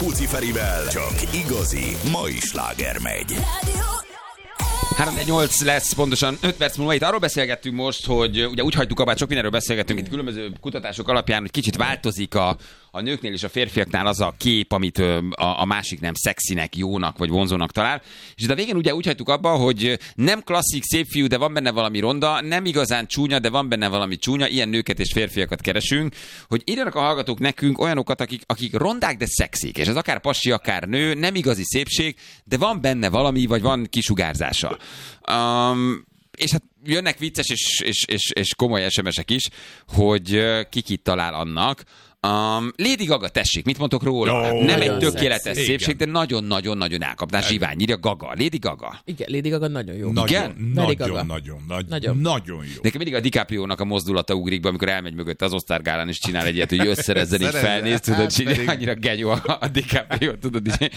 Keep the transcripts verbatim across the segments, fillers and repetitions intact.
Puci Ferivel csak igazi mai sláger megy. három nyolc lesz pontosan öt perc múlva. Itt arról beszélgettünk most, hogy ugye úgy hagytuk abba, sok mindenről beszélgettünk itt különböző kutatások alapján, hogy kicsit változik a, a nőknél és a férfiaknál az a kép, amit a, a másik nem szexinek, jónak vagy vonzónak talál. És itt a végén ugye úgy hagytuk abba, hogy nem klasszik szép fiú, de van benne valami ronda, nem igazán csúnya, de van benne valami csúnya. Ilyen nőket és férfiakat keresünk, hogy írjanak a hallgatók nekünk olyanokat, akik, akik rondák, de szexik. És ez akár pasi, akár nő, nem igazi szépség, de van benne valami, vagy van kisugárzása. Um, és hát jönnek vicces és, és, és, és komoly es em esek is, hogy kik itt talál annak. Um, Lady Gaga, tessék, mit mondtok róla? Jó, nem egy tökéletes szépség, szépség, de nagyon-nagyon-nagyon elkapná. Zsivány írja Gaga. Lady Gaga. Igen, Lady Gaga nagyon jó. Nagyon, Igen? Nagyon, Gaga. nagyon, nagyon, Nagyon. nagyon jó. Nekem mindig a DiCaprio-nak a mozdulata ugrik be, amikor elmegy mögött az Oscar gálán, és csinál egy ilyet, hogy összerezzen, így felnéz, tudod, csinál, annyira genyó a, a DiCaprio, tudod, így.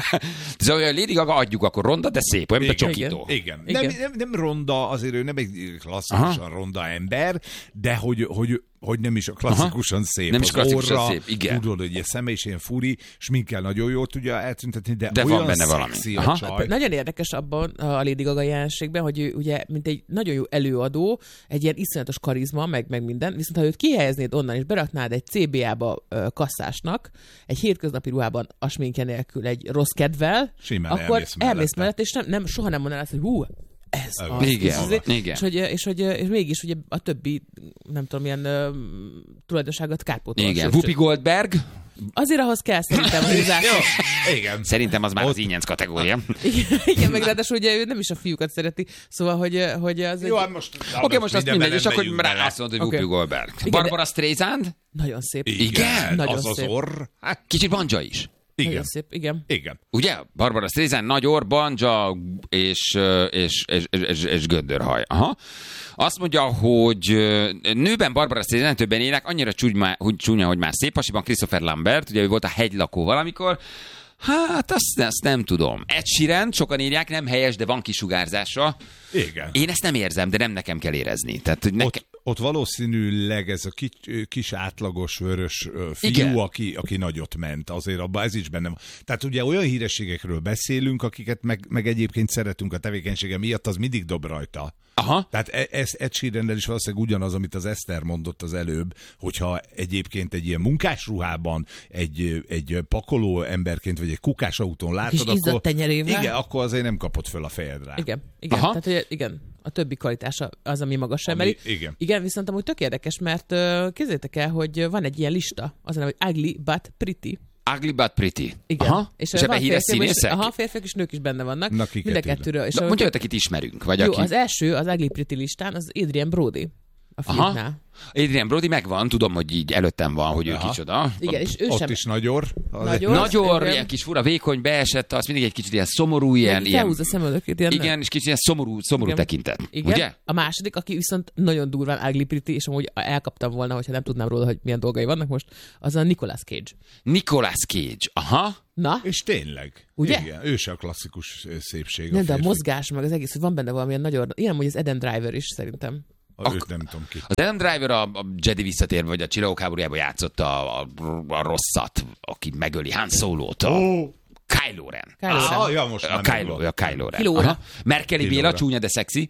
Szóval a Lady Gaga adjuk, akkor ronda, de szép, olyan, mint a csokító. Igen. Igen. Nem, nem, nem ronda, azért ő nem egy klasszikusan Aha. ronda ember, de hogy, hogy hogy nem is a klasszikusan Aha. szép. Nem is klasszikusan orra, szép, igen. Tudod, hogy egy szeme is ilyen furi, sminkkel nagyon jól tudja eltüntetni, de, de olyan van benne valami. a csaj. Nagyon érdekes abban a Lady Gaga jelenségben, hogy ő ugye, mint egy nagyon jó előadó, egy ilyen iszonyatos karizma, meg, meg minden, viszont ha őt kihelyeznéd onnan, és beraknád egy cé bé á-ba kasszásnak, egy hétköznapi ruhában a sminkje nélkül, egy rossz kedvel, Simán akkor elmész elmész mellett, és nem, nem, soha nem mondanád azt, hogy hú, ez az. Igen, És, igen. És, hogy, és, hogy, és mégis ugye a többi, nem tudom, milyen uh, tulajdonságot kárpótol. Igen, Whoopi Goldberg. Azért ahhoz kell szerintem húzás. Igen. Szerintem az már az ínyenc kategória. Igen, igen, meg ráadásul ugye ő nem is a fiúkat szereti, szóval, hogy, hogy az Jó, egy... hát most... Oké, okay, most azt mindegy, és akkor rá azt mondod, hogy Okay. Whoopi Goldberg. Igen, Barbara de... Streisand? Nagyon szép. Igen? Nagyon az szép. az orr. Hát, Kicsit banja is. igen. Nagyon szép, igen. Igen. Ugye? Barbara Streisand, nagy orr, banja és, és, és, és, és göndörhaj. Aha. Azt mondja, hogy nőben Barbara Streisand többen ének, annyira csúnya, hogy, csúnya, hogy már szép pasiban Christopher Lambert, ugye ő volt a hegylakó valamikor. Hát azt, azt nem tudom. Ed Sheeran, sokan írják, nem helyes, de van kisugárzása. Igen. Én ezt nem érzem, de nem nekem kell érezni. Tehát, hogy neke... Ott, ott valószínűleg ez a kis, kis átlagos vörös fiú, Igen. aki, aki nagyot ment. Azért abban ez is benne van. Tehát ugye olyan hírességekről beszélünk, akiket meg, meg egyébként szeretünk a tevékenysége miatt, az mindig dob rajta. Aha. Tehát ez Ed Sheerannel is valószínűleg ugyanaz, amit az Eszter mondott az előbb, hogyha egyébként egy ilyen munkásruhában, egy, egy pakoló emberként, vagy egy kukás autón látod, Kis izzadt tenyerével. igen, akkor azért nem kapott föl a fejed rá. Igen, igen. Aha. Tehát, hogy igen, a többi kvalitása az, ami magas Ami- emeli. igen. Igen, viszont amúgy tök érdekes, mert uh, képzeljétek el, hogy van egy ilyen lista, az a neve, hogy Ugly but Pretty. Ugly but pretty. Igen. Aha. És, és van ebben híres férfiak is- színészek? Aha, férfiak és nők is benne vannak. Na, kiket Mind a írnak? kettőről. És Na, a- mondja, hogy akit ismerünk, vagy jó, aki... az első, az Ugly Pretty listán, az Adrian Brody. A Aha. filmnál. Adrian Brody megvan, tudom, hogy így előttem van, hogy ő Aha. kicsoda. Igen, és ő Ott sem... is nagy orr. Az Nagy egy- orr. Nagyon Igen. ilyen kis fura, vékony, beesett, az mindig egy kicsit ilyen szomorú, ilyen... ilyen Felhúzza a szemöldökét, ilyen... igen, és kicsit ilyen szomorú, szomorú Igen. tekintet. Igen. Ugye? A második, aki viszont nagyon durván Ugly Pretty, és amúgy elkaptam volna, hogyha nem tudnám róla, hogy milyen dolgai vannak most, az a Nicolas Cage. Nicolas Cage. Aha. Na? És tényleg. Ugye? Igen, ő se a klasszikus szépség. Nem, de a férfi. mozgás, meg az egész, hogy van benne valamilyen nagyon... Ilyen, hogy az Eden Driver is szerintem. A, őt nem tudom ki. Az Adam Driver a, a Jedi visszatérve, vagy a Csillagok háborújában játszotta a, a rosszat, aki megöli Han Solo-t. A Ó, Kylo Kylo Ren. Ren. ah, ja, most A már Kylo, megvan. a Kylo Ren. Kilóra. Aha. Merkeli Béla, Kilóra. csúnya, de szexi.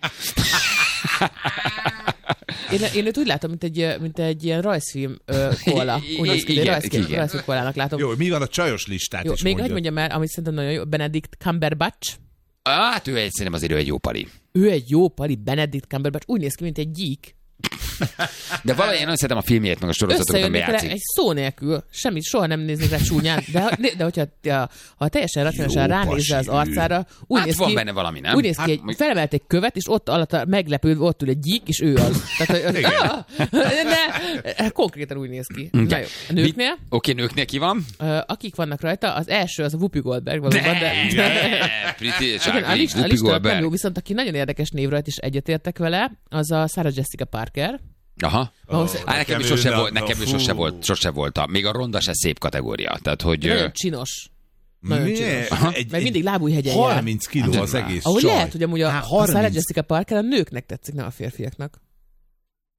Én, én őt úgy látom, mint egy, mint egy ilyen rajzfilm ö, koala. Úgy néz ki, hogy egy Igen, rajzfilm, igen. rajzfilm koalának látom. Jó, mi van a csajos listát Jó, is még mondja. hogy mondjam el, amit szerintem nagyon jó, Benedict Cumberbatch. Hát ő egy, szerintem azért ő egy jó pali. Ő egy jó pali, Benedict Cumberbatch, úgy néz ki, mint egy gyík. De valahogy én nagyon szeretem a filmjét, meg a sorozatokat, amiben Összejönnék vele játszik. egy szó nélkül. Semmit, soha nem néznék rá csúnyán. De, de hogyha ha, ha teljesen racionálisan Jó ránézze az pasi ő. arcára, úgy Hát néz van ki, benne valami, nem? úgy néz ki, Hát, egy, mi- felemelt egy követ, és ott alatt meglepődve ott ül egy gyík, és ő az. Tehát, hogy, ah, de, konkrétan úgy néz ki. Na jó. A nőknél, Oké, nőknél ki van? ö, akik vannak rajta, az első az a Whoopi Goldberg valóban, de... Pretty, Igen, a Charlie, lista, a Whoopi lista nem jó, Goldberg. viszont aki nagyon érdekes név rajta, és egyetértek vele, az a Sarah Jessica Parker. Aha. Ahhoz- Á, nekem is nekem ő sose nem, volt, na, nekem is fú. sose volt, sose volt. a- Még a ronda se szép kategória. Tehát, hogy... ö, Nagyon csinos. Nagyon Mi? csinos. Egy, Meg mindig lábújhegyen jár. harminc kiló az egész Ahogy csaj. lehet, hogy amúgy a, Hát a Sarah harminc. Jessica Parker a nőknek tetszik, nem a férfiaknak.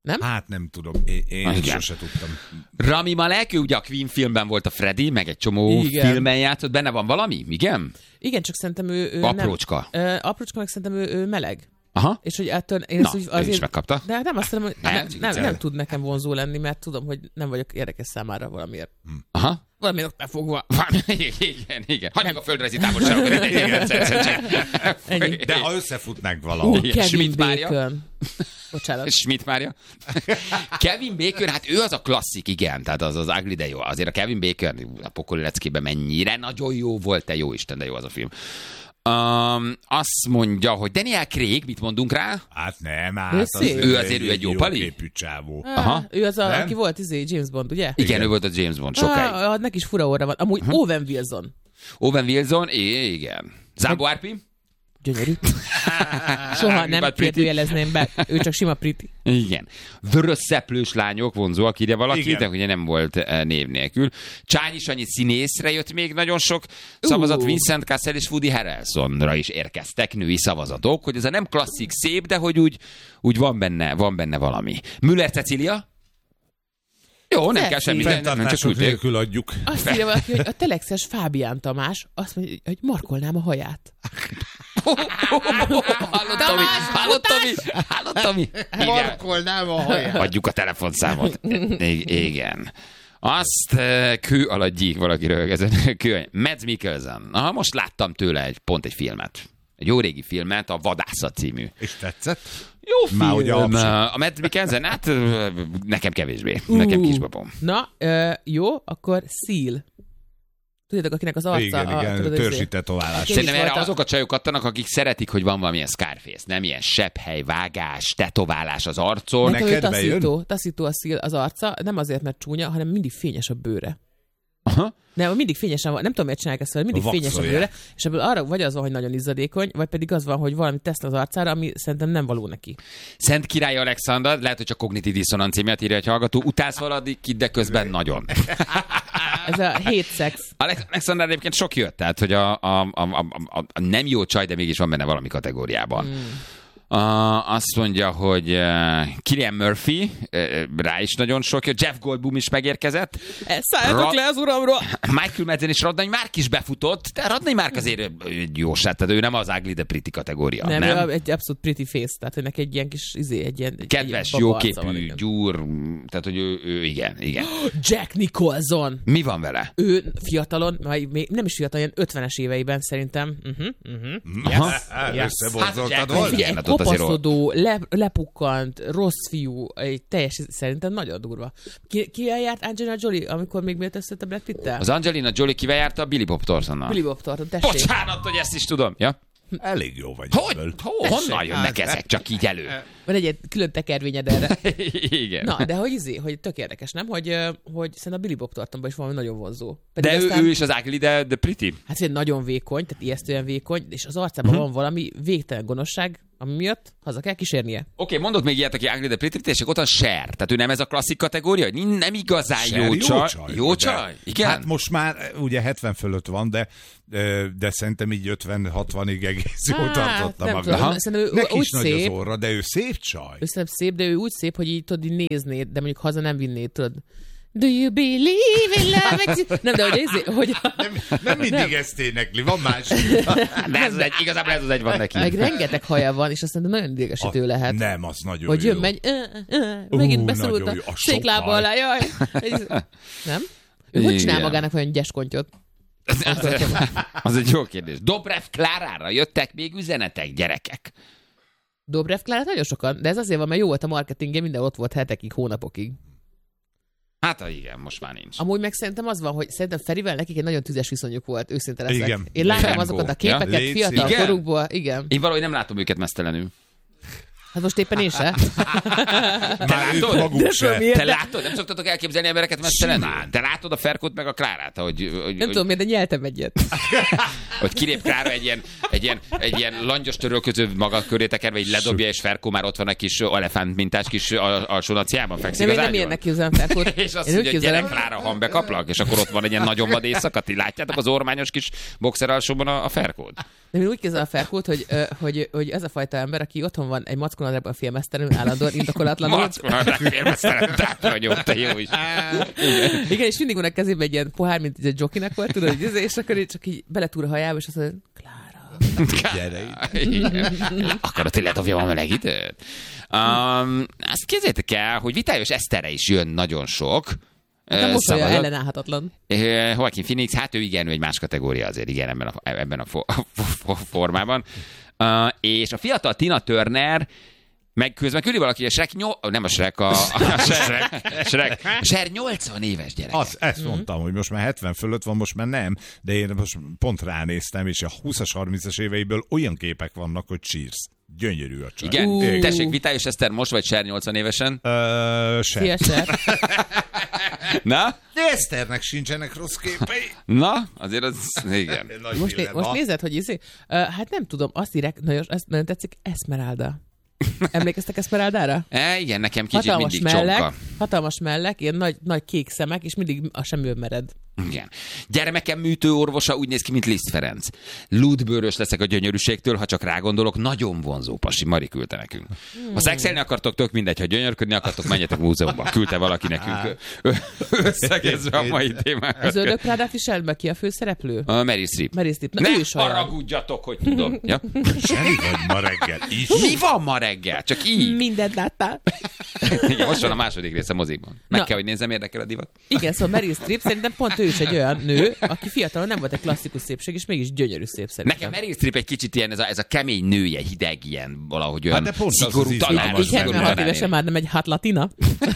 Nem? Hát nem tudom, én, én Ah, sose tudtam. Rami Malek, ő ugye a Queen filmben volt a Freddy, meg egy csomó Igen. filmen játszott. Benne van valami? Igen? Igen, csak szerintem ő, ő Aprócska. nem. Ö, aprócska, meg szerintem ő, ő meleg. Aha. És hogy ettől én Na, ezt úgy ő is azért... megkapta. De nem azt mondom, hogy Nem, nem, nem, viccelek. nem tud nekem vonzó lenni, mert tudom, hogy nem vagyok érdekes számára valamiért. Aha. Valamiért ott befogva. Igen, igen. Hagyjuk a földrajzi távolságokat. Igen, Ennyi. De ha összefutnánk valahol. Ú, Igen, Kevin Schmidt Mária. Bacon. Bocsánat. Schmidt Mária. Kevin Bacon, hát ő az a klasszik, igen, tehát az az ugly, de jó. Azért a Kevin Bacon a pokoli leckében mennyire nagyon jó volt, te jó Isten, de jó az a film. Um, azt mondja, hogy Daniel Craig, mit mondunk rá? Hát nem, Ő hát szép. Ő azért ő egy jó pali? képű csávó. Aha. Ő az, a, Nem? aki volt izé, James Bond, ugye? Igen, igen, ő volt a James Bond sokáig. Ah, neki is fura orra van. Amúgy uh-huh. Owen Wilson. Owen Wilson, é, igen. Zámbó Árpi? Gyönyörű. Soha But nem pretty. kérdőjelezném be. Ő csak sima pretty. Igen. Vörös szeplős lányok, vonzóak, írja valaki, Igen. de ugye nem volt eh, név nélkül. Csányi Sanyi színészre jött még nagyon sok szavazat, Ú. Vincent Cassel és Woody Harrelsonra is érkeztek női szavazatok, hogy ez a nem klasszik szép, de hogy úgy, úgy van, benne, van benne valami. Müller Cecília? Jó, nem kell Tetszik. semmi, nem, nem csak Fenntartások úgy. nélkül adjuk. Azt írja valaki, hogy a telexes Fábián Tamás azt mondja, hogy markolnám a haját. Hallottam, mi? Hallottam, mi? Hallottam, mi? Igen. Markolnám a haját. Adjuk a telefonszámot. I- igen. Azt uh, kő alatt gyík valaki röhögezett. Kő, Mads Mikkelsen. Aha, most láttam tőle egy, pont egy filmet. Egy jó régi filmet, a Vadászat című. És tetszett? Jó film. Már ugye apsi. a Mads Mikkelsen, hát ö, nekem kevésbé. Nekem Ú. kisbabom. Na, ö, jó, akkor Seal. Tudjátok, akinek az arca... Igen, a, igen, tudod, törsi izé- tetoválás. Én is Szerintem erre voltam. azok a csajok adtanak, akik szeretik, hogy van valamilyen Scarface. Nem ilyen sebhely, vágás, tetoválás az arcon. Nekem ő Neked bejön? taszító, taszító a Seal az arca, nem azért, mert csúnya, hanem mindig fényes a bőre. Aha. Nem, mindig fényesen van, nem tudom, miért csinálják ezt, mindig fényes a Vaxolják. bőre, és ebből arra vagy az van, hogy nagyon izzadékony, vagy pedig az van, hogy valami tesz az arcára, ami szerintem nem való neki. Szent Király Alexander, lehet, hogy csak kognitív diszonancia miatt írja egy hallgató, utálsz valakit, de közben nagyon. Ez a hét szex. Alex- Alexander egyébként sok jött, tehát hogy a, a, a, a, a, a nem jó csaj, de mégis van benne valami kategóriában. Hmm. Uh, azt mondja, hogy uh, Cillian Murphy, uh, rá is nagyon sok jött, Jeff Goldblum is megérkezett, Szálljatok Ra- le az uramról! Michael Madsen és Radnai Márk is befutott, de Radnai Márk azért egy jó sát, tehát ő nem az ugly, de pretty kategória. Nem, Nem, ő egy abszolút pretty face, tehát hogy neki egy ilyen kis, izé, egy ilyen... egy kedves, ilyen baba arca van, jóképű, igen. gyúr, tehát hogy ő, ő igen, igen. Jack Nicholson! Mi van vele? Ő fiatalon, vagy még nem is fiatal, ilyen ötvenes éveiben szerintem. Uh-huh, uh-huh. Aha. Yes. Összeborzoltad Hát, volna? Figyelj, egy Hát ott azért kopaszodó, le, lepukkant, rossz fiú, egy teljes, szerintem nagyon durva. Ki, ki járt Angelina Jolie, amikor még miért összött a Brad Pitt-tel? Az Angelina Jolie kivel járta? A Billy Bob Thorntonnal. Billy Bob Thornton, tessék. Bocsánat, hogy ezt is tudom. Ja? Elég jó vagy. Hogy? ebből. Ho, honnan jönnek ezek csak így elő? Van egy külön tekervényed erre. Igen. Na, de hogy izé, hogy tök érdekes, nem? Hogy, ö, hogy szerintem a Billy Bob Thorntonban is valami nagyon vonzó. Pedig De ő, aztán, ő is az ugly, de, de pretty. Hát hogy nagyon vékony, tehát ijesztően vékony, és az arcában Mhm. uh-huh. van valami végtelen gonoszság, ami miatt haza kell kísérnie. Oké, okay, mondott még ilyet, aki ugly, de pretty, és ott van Cher. Tehát ő nem ez a klasszik kategória, hogy nem igazán Cher jó csaj. Jó de- csaj? Igen? Hát most már ugye hetven fölött van, de de szerintem így ötven-hatvanig egész jól Hát, tartotta nem magát. tudom, szerintem ő Neki úgy is nagy szép. az orra, de ő szép csaj. Ő szerintem szép, de ő úgy szép, hogy így tudod, így néznéd, de mondjuk haza nem vinnéd, tudod. Do you believe in love? Nem, de hogy, ez, hogy Nem, nem mindig nem. ezt énekli, van más. De ez az egy, igazából ez az egy van neki. meg rengeteg haja van, és azt szerintem nagyon idegesítő lehet. Nem, az nagyon Hogy jó. jön, megy, ö, ö, megint Ú, beszorult nagyon a jó. A széklába sok haj. alá, jaj. Nem? Ő hogy csinál Igen. magának olyan gyeskontyot? Az egy jó kérdés. Dobrev Klárára jöttek még üzenetek, gyerekek. Dobrev Klárát nagyon sokan, de ez azért van, mert jó volt a marketingje, minden ott volt hetekig, hónapokig. Hát ha igen, most már nincs. Amúgy meg szerintem az van, hogy szerintem Ferivel nekik egy nagyon tüzes viszonyuk volt, őszinte leszek. Igen. Én láttam Fengo. azokat a Ja? képeket Léci. fiatal Igen? korukból, igen. Én valahogy nem látom őket mesztelenül. Hát most éppen én se. Már ők látod? maguk De se. miért? Te látod? Nem szoktatok elképzelni embereket mesztelenül? Simán. Te látod a Ferkót meg a Klárát, hogy, hogy, Nem hogy, tudom miért, de nyeltem egyet. hogy kilép Klára egy ilyen, egy ilyen, egy ilyen langyos törölköző maga köré tekerve, így ledobja, és Ferkó már ott van a kis elefánt mintás kis al- alsó naciában fekszik Nem, én az nem ágyon. ilyennek képzelem Ferkót. És azt Én úgy mondja, hogy gyere képzelem. Klára, hambe kaplak, és akkor ott van egy ilyen nagyon vad éjszaka, ti látjátok az ormányos kis boxer alsóban a, a Ferkót? De én úgy képzelem a Ferkót, hogy, ö, hogy, hogy ez a fajta ember, aki otthon van egy mackon macskónadrágban a filmesztelen állandóan indokolatlanul. Macskónadrág filmesztelen tátranyó, te jó is. Igen, és mindig van a kezében egy ilyen pohár, mint egy jokinak volt, tudod, hogy és akkor így csak így beletúr a hajába, és azt mondja, Klára. Gyere. Akarod, hogy ledobjam a meleg időt? Um, azt képzeljétek el, hogy Vitályos Eszterre is jön nagyon sok. Nem most olyan Szabadon. ellenállhatatlan. Uh, Joaquin Phoenix, hát ő igen, ő egy más kategória azért, igen, ebben a, ebben a fo- formában. Uh, és a fiatal Tina Turner meg közben küldi valaki, a Shrek, nyol... nem a Shrek, a, a Shrek, Shrek, a Shrek nyolcvan éves gyerek. Az, ezt mondtam, hogy most már hetven fölött van, most már nem, de én most pont ránéztem, és a húszas, harmincas éveiből olyan képek vannak, hogy cheers. Gyönyörű a csaj. Igen, Uh. tessék, Vitályos Eszter most, vagy Ser nyolcvan évesen? Ö, se. Szia, Ser. Na? De Eszternek sincsenek rossz képei. Na? Azért az, igen. Nagy Most, né- dilemma. most nézed, hogy izé? Uh, hát nem tudom, azt írják, nagyon, azt nagyon tetszik, Esmeralda. Emlékeztek Esmeraldára? E, igen, nekem kicsit Hatalmas mindig mellek, csonka. hatalmas mellek, ilyen nagy, nagy kék szemek, és mindig a semmiből mered. Igen. Gyermekem műtőorvosa úgy néz ki, mint Liszt Ferenc. Lúdbőrös leszek a gyönyörűségtől, ha csak rágondolok, nagyon vonzó pasi. Mari küldte nekünk. Ha szexelni akartok, tök mindegy, ha gyönyörködni akartok, menjetek múzeumban. Küldte valaki nekünk ö- összegezve a mai témákat. Az Ördög Prádát viselve ki a főszereplő? A Meryl Streep. Meryl Streep. Na, Ne ő is olyan. haragudjatok, hogy tudom. Ja? Semmi vagy ma reggel is. Mi van ma reggel? Csak így. Mindent láttál. Igen, most van a második része mozikban. Meg Na. kell, hogy nézzem, érdekel a divat. Igen, szóval Meryl Streep szerintem pont ő is egy olyan nő, aki fiatalon nem volt egy klasszikus szépség, és mégis gyönyörű szép szerintem. Nekem Meryl Streep egy kicsit ilyen, ez a, ez a kemény nője, hideg ilyen, valahogy olyan Hát de pont az szigorú az tanár. izgalmas Így benne. szigorú hetvenhat tanár. évesen már nem egy hat latina.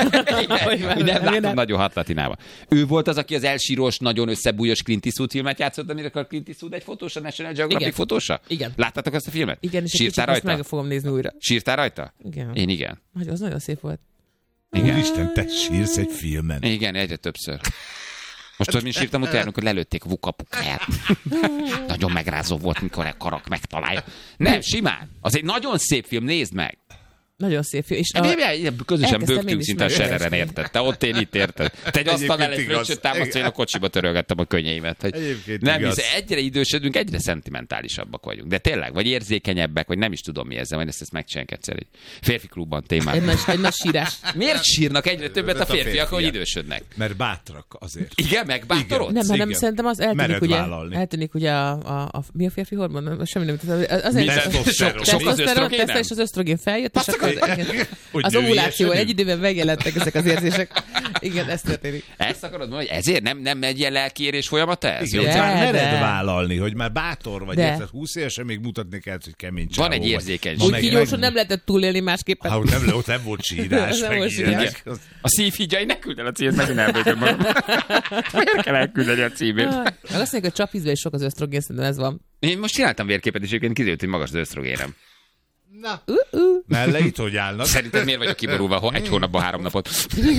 Hogy már Igen, nem látom jön. nagyon hat latinába. Ő volt az, aki az elsírós, nagyon összebújós Clint Eastwood filmet játszott, amire a Clint Eastwood egy fotós, a National Geographic Igen. fotósa? Igen. Láttátok ezt a filmet? Igen, és egy Sírtál kicsit azt rajta? meg fogom nézni újra. Sírtál rajta? Igen. Én igen. Nagy, az nagyon szép volt. Úristen, te sírsz egy filmen. Igen, egyre többször. Most tudod, mint sírtam utána, amikor lelőtték vukapukáját. Nagyon megrázó volt, mikor a karak megtalálja. Nem, simán. Az egy nagyon szép film, nézd meg. Nagyon szép film. És A... Közösen elkezdtem én bőgtünk is szinte a megnézni. sereren, érted? Te ott, én itt, érted? Te egy asztal mellett Egyébként igaz. fröccsöt támadsz, én a kocsiba törölgettem a könnyeimet. Hogy Egyébként nem igaz. hisz, egyre idősödünk, egyre szentimentálisabbak vagyunk. De tényleg, vagy érzékenyebbek, vagy nem is tudom mi ezzel, majd ezt, ezt megcsináljuk egyszer egy férfi klubban Egy témát. nagy, egy nagy sírás. Miért sírnak egyre többet a A férfiak, férfiak. hogy idősödnek? Mert bátrak azért. Igen, megbátorod? Nem, hanem Igen. szerintem az eltűnik, Mered ugye, vállalni. eltűnik ugye a, a, a, mi a férfi hormon? Semmi nem tudom. Azért Testoszteron. Sok az ösztrogén, tesztel, nem? és az ösztrogén feljött, és akkor az, igen, Hogy az női ovulációval esetünk? egy időben megjelentek ezek az érzések. Igen, ez történik. Ezt akarod mondani, hogy ezért nem, nem egy ilyen lelkiérés folyamata ez? Igen, De, hogy már mered de. vállalni, hogy már bátor vagy, De. érted? húsz évesen még mutatni kell, hogy kemény Van csávó egy vagy. érzékenység. Ma Úgy meg- kígyósan meg- nem lehetett túlélni másképpen. Ha ott nem, ott nem volt sírás, Nem meg volt ilyenek. sírás. A szívhígyai, ne küld el a címet, megint elbőgöm magam. Miért kell elküldeni a címét? Ah, Meg azt mondják, hogy csapvízben is sok az ösztrogén, szerintem ez van. Én most csináltam vérképet, és egyébként kiderült, hogy magas az ösztrogénem. Na, Uh-uh. melleit hogy állnak? Szerinted miért vagyok kiborulva ho- egy hónapban három napot?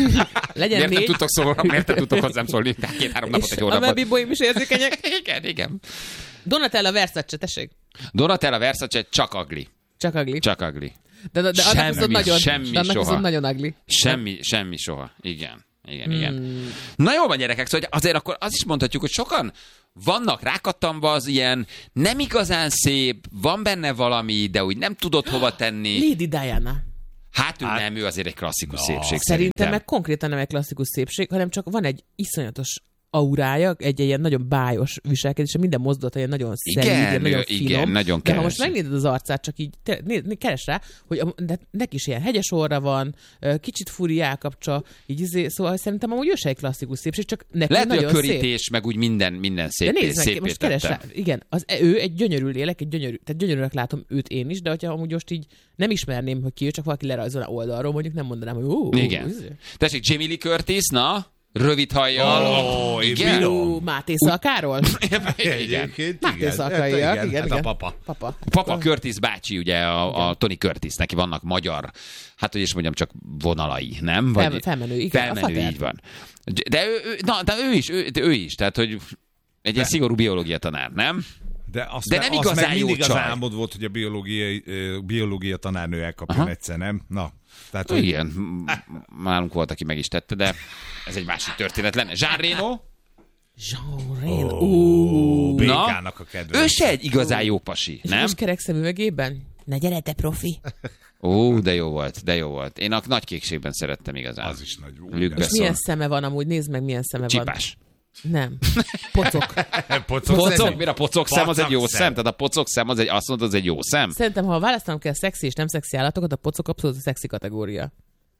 Legyen Miért nem négy, tudtok szólni, miért nem tudtok hozzám szólni? Tehát két-három napot és egy a hónapban. webibóim is érzékenyek. Igen, igen. Donatella Versace, tessék. Donatella Versace csak agli. Csak agli. Csak agli. De, de, de annak Semmi, viszont nagyon, semmi de annak soha. viszont nagyon agli. Semmi, semmi soha. Igen. Igen, igen. Hmm. Na jó van, gyerekek, szóval azért akkor azt is mondhatjuk, hogy sokan vannak rákattanva az ilyen nem igazán szép, van benne valami, de úgy nem tudod hova tenni. Lady Diana. Hát ő nem, ő azért egy klasszikus szépség Szerintem szerintem. meg konkrétan nem egy klasszikus szépség, hanem csak van egy iszonyatos aurája, egy ilyen nagyon bájos viselkedése, minden mozdulata ilyen nagyon Igen, szelíd, ilyen nagyon ő- finom. igen, nagyon de ha most keres. megnézed az arcát, csak így te, né, né, keres rá, hogy a, de neki is ilyen hegyes orra van, ö, kicsit furi állkapcsa, így izé, szóval szerintem amúgy ő se egy klasszikus szépség, csak neki Lehet, hogy nagyon a körítés, szép. meg úgy minden, minden De szép, nézd meg, szép most keres rá. Igen, az, ő egy gyönyörű lélek, egy gyönyörű, tehát gyönyörűnek látom őt én is, de hogyha amúgy most így nem ismerném, hogy ki ő, csak valaki lerajzolna oldalról, mondjuk nem mondanám, hogy ó, Igen. izé. Tessék, Jamie Lee Curtis, na? Rövid hajjal. Ó, én igen. bírom. Ó, Máté Szalkáról? igen. Egyébként Máté igen. Szalkaiak, Hát igen, hát igen. a papa. Papa. Papa Curtis bácsi, ugye a, a Tony Curtis, neki vannak magyar, hát hogy is mondjam, csak vonalai, nem? Vagy Fel- felmenő, igen, a Felmenő, fater. így van. De ő, ő, na, de ő is, ő, de ő is, tehát hogy egy ilyen szigorú biológia tanár, nem? De, azt De me- nem az igazán meg jó mindig az csaj. álmod volt, hogy a biológiai, ö, biológia tanárnő elkapjon Aha. egyszer, nem? Na, tehát, hogy Igen, m- nálunk volt, aki meg is tette, de ez egy másik történet lenne. Jean Reno, Jean Reno. ó, Ó, békának a kedvenc. ő se egy igazán jó pasi, és nem? most kerek szemüvegében? Na gyere, te profi. Ó, de jó volt, de jó volt. Én a nagy kékségben szerettem igazán. Az is nagy. Luc És Besson. milyen szeme van amúgy? Nézd meg, milyen szeme Csipás. van. Nem. Pocok. Pocok. Pocok? Mire a pocok szem az egy jó Pocok szem? Tehát a pocok szem az egy, azt mondod, az egy jó szem? Szerintem, ha választanom kell szexi és nem szexi állatokat, a pocok abszolút a szexi kategória.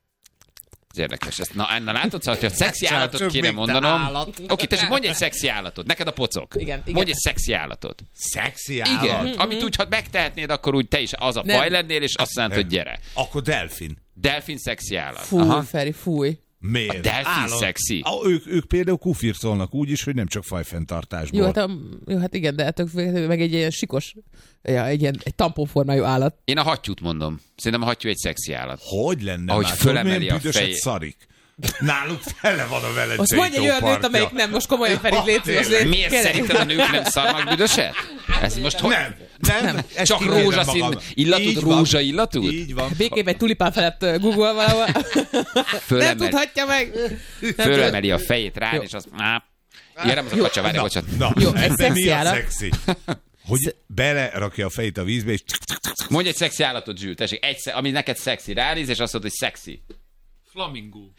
Ez érdekes. Ezt, na, na látod, szóval, hogy a szexi Csak- állatot csak kéne még te mondanom. állat. Oké, tessék, mondj egy szexi állatot. Neked a pocok. Igen, igen. Mondj egy szexi állatot. Szexi állat. Igen. Amit úgy, ha megtehetnéd, akkor úgy te is az a Nem. faj lennél, és azt mondod, hogy gyere. Akkor delfin. Delfin szexi állat. Fúj, Aha. Feri, fúj. Miért? A delfin Állat. szexi. A, ők, ők például kufircolnak úgy is, hogy nem csak fajfenntartásból. Jó, hát, a, jó, hát igen, de ettől meg egy ilyen sikos, ja, egy ilyen egy tamponformájú állat. Én a hattyút mondom. Szerintem a hattyú egy szexi állat. Hogy lenne Ahogy már? fölemeli Tudod, milyen a büdöset fejét. szarik? Náluk tele van a velencei Most mondj egy olyan nőt, tópartja. amelyik nem, most komolyan Feri, légy szíves, Tényleg. légy- Miért kérlek. szerinted a nők nem szarnak büdöset? Ez most hogy? Nem, nem. nem. Ezt Csak kikérem rózsaszín magam. illatút, Így van. rózsa illatút? Így van. Békében egy tulipán felett uh, Google valahol. Nem Fölemeli, tudhatja meg. fölemeli a fejét rád, Jó. és az... Á, ja, nem az a kacsa, várj, bocsánat. Na, Jó, de egy szexi mi a állat. szexi? Hogy belerakja a fejét a vízbe, és Mondj egy szexi állatot, Zsül, tessék, egy, sze- ami neked szexi, ránéz, és azt mondod, hogy szexi. Flamingó.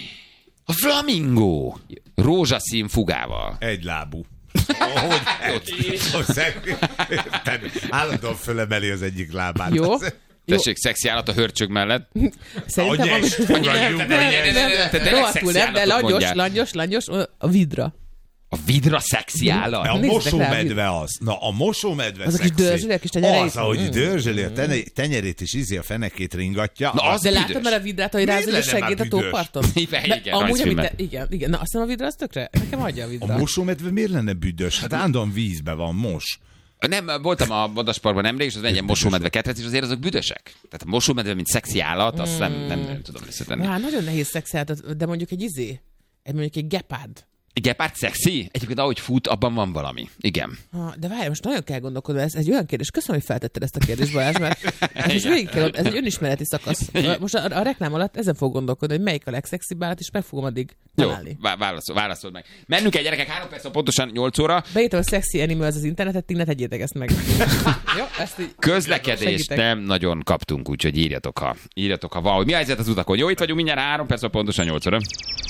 A flamingó! Rózsaszín fugával. egy lábú. Hogy, hogy szexi? Állandóan fölemeli az egyik lábát. Jó. Tessék, szexi állat a hörcsög mellett. Szerintem, A nyes, amit... fogadjunk Nem, be, nem, nyes. nem, Te- te nem, egy rohadtul szexi nem, de állatot langyos, mondjál. langyos, langyos, a vidra. A vidra szexi állat? A Nézzétek rá, mosómedve az. Na, a mosómedve Az a kis szexi. dörzsöli, a kis tenyereit? Az, ahogy Mm. dörzsöli a tene- tenyerét, és izé a fenekét ringatja. Na, az De büdös. látod már a vidrát, hogy Miért rázod a lenne már seggét a büdös? tóparton? Igen, De igen, amúgy, amit rajzfilmben. te, igen, igen. Na, azt nem a vidra, az tökre? Nekem adja a A vidra. mosómedve miért lenne büdös? Hát állandóan vízbe van, mos. Nem, voltam a vadasparkban nemrég, és az egy ilyen mosómedve kettrec, és azért azok büdösek. Tehát a mosómedve, mint szexi állat, azt nem, nem, nem tudom összetenni. Á, nagyon nehéz szexelt, de mondjuk egy izé, egy mondjuk egy gepárd. Gepárd szexi? Egyébként ahogy fut, abban van valami. Igen. Ha, de várj, most nagyon kell gondolkodni, ez egy olyan kérdés. Köszönöm, hogy feltetted ezt a kérdést, Balázs, mert ez, most végig kell, ez egy önismereti szakasz. Most a, a reklám alatt ezen fog gondolkodni, hogy melyik a legszexibb állat, és meg fogom addig Jó, találni. vá- válaszol, válaszold meg. Mennünk egy gyerekek, három perc, pontosan nyolc óra. Beírtam a Sexy Animals az internetet, ti ne tegyétek ezt meg. Jó, ezt így Közlekedést segítek. nem nagyon kaptunk, úgyhogy írjatok, ha, írjatok, ha valahogy. Mi a helyzet az utakon? Jó, itt vagyunk mindjárt három perc, pontosan nyolc óra.